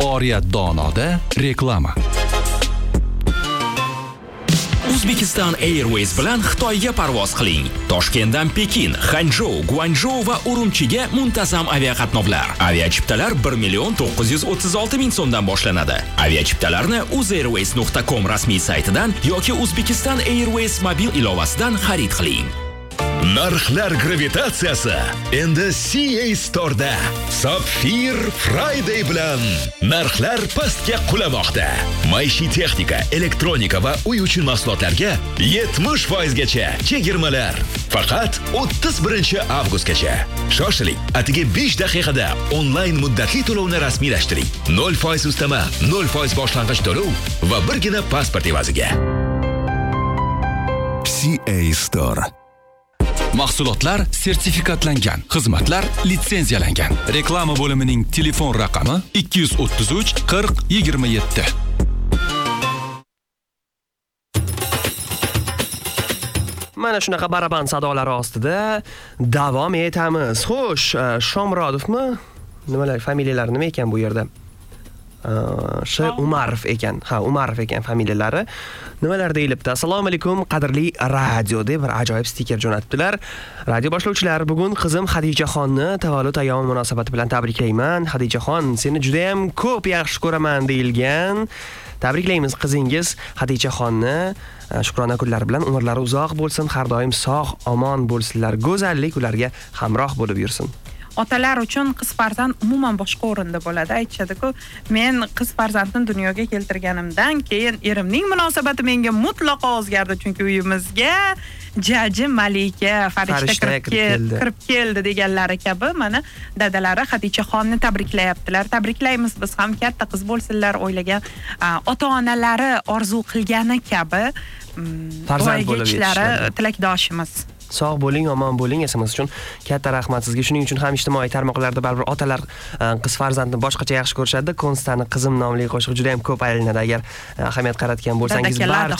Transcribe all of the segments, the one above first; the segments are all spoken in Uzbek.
Oriyat Donoda reklama. Uzbekistan Airways bilan Xitoyga parvoz qiling. Toshkentdan Pekin, Xanzhou, Guangzhou va Urumchiga muntazam aviaqatnovlar. Aviachiptalar 1,936,000 so'mdan boshlanadi. Aviachiptalarni uzairways.com rasmiy saytidan yoki Uzbekistan Airways mobil ilovasidan xarid qiling. Narxlar gravitatsiyasi endi CA Store'da. Sapphire Friday bilan narxlar pastga qulamoqda. Maishiy texnika, elektronika va uy uchun mahsulotlarga 70% gacha chegirmalar. Faqat 31-avgustgacha. Shoshiling, atigi 5 daqiqada onlayn muddatli to'lovni rasmiylashtiring. 0% ustama, 0% boshlang'ich to'lov va birgina pasport evaziga. CA Store. Mahsulotlar sertifikatlangan, xizmatlar litsenziyalangan. Reklama bo'limining telefon raqami 233 40 27. Mana shunaqa baraban sadolari ostida davom etamiz. Xo'sh, Shomurodovmi? Nimalar familiyalari nima ekan bu yerda? Umarov ekan. Umarov ekan familiyalari. Nimalar deyilibdi? Assalomu alaykum, qadrli radio deb bir ajoyib stiker jo'natdilar. Radio boshlovchilar, bugun qizim Xadichaxonni tavallud ayyomi munosabati bilan tabriklayman. Xadichaxon, seni juda ham ko'p yaxshi ko'raman deyilgan. Tabriklaymiz qizingiz Xadichaxonni. Shukrona kunlar bilan umrlari uzoq bo'lsin, har doim sog', omon bo'lsinlar. Go'zallik ularga hamroh bo'lib yursin. Otalar uchun qiz farzand umuman boshqa o'rinda bo'ladi. Aytishadi-ku, men qiz farzandni dunyoga keltirganimdan keyin erimning munosabati menga mutlaqo o'zgardi, chunki uyimizga jaji Malika farishta kirib keldi deganlari kabi mana dadalari Xadichaxonni tabriklayaptilar. Tabriklaymiz biz ham, katta qiz bo'lsinlar o'ylagan, ota-onalari orzu qilgani kabi farzand bo'lib yetishlari tilakdoshimiz. Sog' bo'ling, omon bo'ling, esimiz uchun katta rahmat sizga. Shuning uchun ham ijtimoiy tarmoqlarda baribir otalar qiz farzandni boshqacha yaxshi ko'rishadi. Konstani qizim nomli qo'shiq juda ham ko'p aylanadi. Agar ahamiyat qaratgan bo'lsangiz,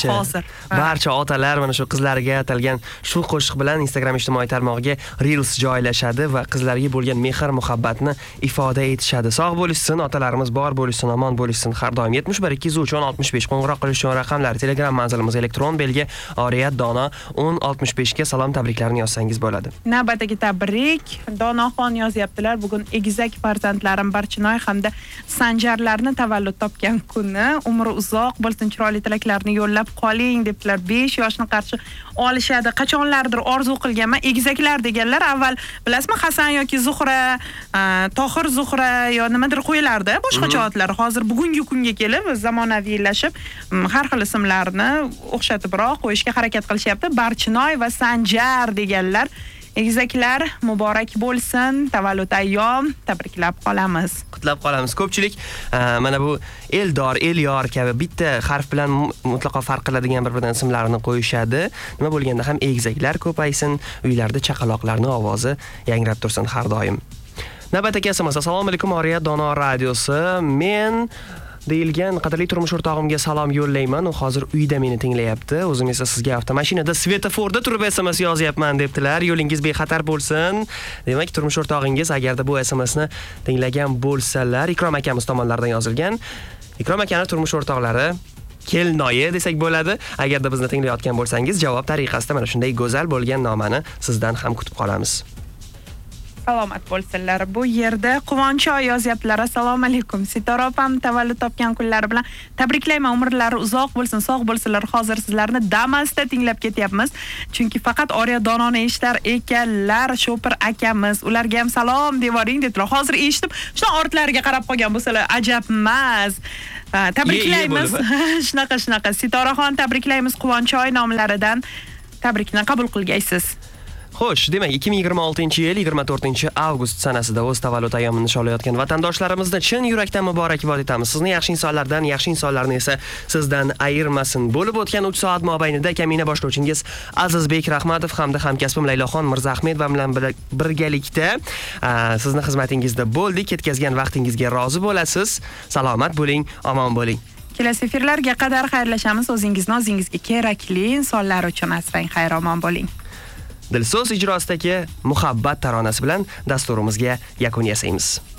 barcha otalar mana shu qizlariga atalgan shu qo'shiq bilan Instagram ijtimoiy tarmog'iga reels joylashadi va qizlarga bo'lgan mehr muhabbatni ifoda etishadi. Sog' bo'lishsin, otalarimiz bor bo'lishsin, omon bo'lishsin har doim. 71 213 65 qo'ng'iroq qilish uchun raqamlar. Telegram manzilimiz elektron belgi Oriyat Dono 1065 ga salom tabriklarni yozsangiz bo'ladi. Navbatdagi tabrik Donoxon yozyaptilar. Bugun egizak farzandlarim Barchinoy hamda Sanjarlarni tavallud topgan kuni. Umri uzoq bo'lsin, chiroyli tilaklarni yo'llab qoling debdilar. 5 yoshni qarshi olishadi. Qachonlardir orzu qilganman. Egizaklar deganlar avval bilasizmi, Hasan yoki Zuhra, Tohir Zuhra yo nimadir qo'yilardi, boshqacha otlar. Hozir bugungi kunga kelib zamonaviylashib har xil ismlarni o'xshatibroq qo'yishga harakat qilishyapti. Barchinoy va Sanjar deganlar. Egizaklar muborak bo'lsin. Tavallud ayyom tabriklab qolamiz. Qutlab qolamiz. Ko'pchilik mana bu Eldor, Elyor kabi bitta harf bilan mutlaqo farq qiladigan bir-biridan ismlarini qo'yishadi. Nima bo'lganda ham egizaklar ko'paysin, uylarda chaqaloqlarning ovozi yangrab tursin har doim. Navbatdagi SMS. Assalomu alaykum, Oriyat Dono radiosi. Men deyilgan qadrli turmush o'rtog'imga salom yo'llayman. U hozir uyda meni tinglayapti. O'zim esa sizga avtomashinada svetoforda turib SMS yozyapman debdilar. Yo'lingiz bexatar bo'lsin. Demak, turmush o'rtog'ingiz agarda bu SMSni tinglagan bo'lsalar, Ikrom akamiz tomonidan yozilgan. Ikrom akaning turmush o'rtoqlari Kelnoyi desak bo'ladi. Agarda bizni tinglayotgan bo'lsangiz, javob tariqasida mana shunday go'zal bo'lgan nomani sizdan ham kutib qolamiz. Salomat bo'lsinlar. Bu yerda Quvonchoy yozyaptilar. Assalomu alaykum. Sitora opam tavallud topgan kunlari bilan tabriklayman. Umrlari uzoq bo'lsin, sog' bo'lsinlar. Hozir sizlarni Damasda tinglab ketyapmiz. Chunki faqat Oriyat Dononi eshitar ekanlar. Shopir akamiz. Ularga ham salom devoring dedilar. Hozir eshitib, shuna ortlariga qarab qolgan bo'lsalar, ajab emas. Tabriklaymiz. Shunaqa. Sitoraxon tabriklaymiz. Quvonchoy nomlaridan tabrikni qabul qilgaysiz. Xo'sh, demak 2026-yil 24-avgust sanasida o'z tavallud ayyomini nishonlayotgan vatandoshlarimizni chin yurakdan muborakbod etamiz. Sizni yaxshi insonlardan, yaxshi insonlarni esa sizdan ayirmasin. Bo'lib o'tgan 3 soat mobaynida kamina boshlovchingiz Azizbek Rahmatov hamda hamkasbim Layloxon Mirzaahmedova bilan birgalikda sizni xizmatingizda bo'ldik. Ketkazgan vaqtingizga rozi bo'lasiz. Salomat bo'ling, omon bo'ling. Kelasi efirlarga qadar xayrlashamiz. O'zingizni o'zingizga kerakli insonlar uchun asrang, xayr omon bo'ling. Dilso'z ijrosidagi muhabbat taronasi bilan dasturimizga yakun yasaymiz.